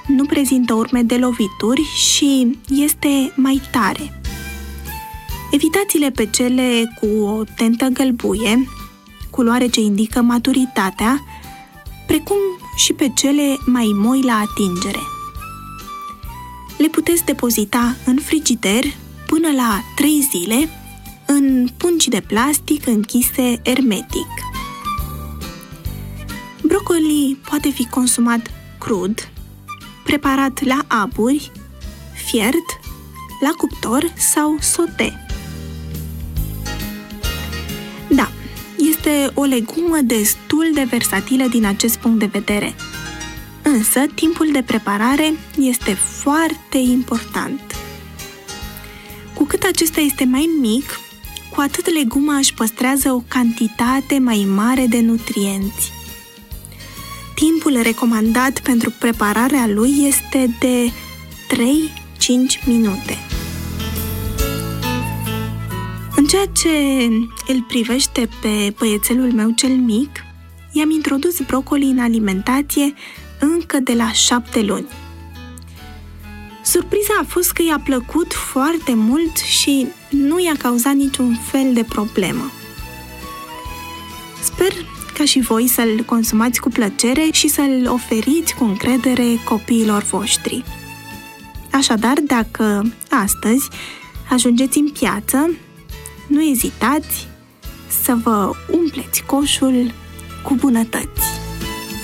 nu prezintă urme de lovituri și este mai tare. Evitați-le pe cele cu o tentă gălbuie, culoare ce indică maturitatea, precum și pe cele mai moi la atingere. Le puteți depozita în frigider până la 3 zile, în pungi de plastic închise ermetic. Broccoli poate fi consumat crud, preparat la aburi, fiert, la cuptor sau sote. Da, este o legumă destul de versatilă din acest punct de vedere. Însă, timpul de preparare este foarte important. Cu cât acesta este mai mic, cu atât leguma își păstrează o cantitate mai mare de nutrienți. Timpul recomandat pentru prepararea lui este de 3-5 minute. În ceea ce îl privește pe băiețelul meu cel mic, i-am introdus broccoli în alimentație încă de la 7 luni. Surpriza a fost că i-a plăcut foarte mult și nu i-a cauzat niciun fel de problemă. Sper ca și voi să-l consumați cu plăcere și să-l oferiți cu încredere copiilor voștri. Așadar, dacă astăzi ajungeți în piață, nu ezitați să vă umpleți coșul cu bunătăți.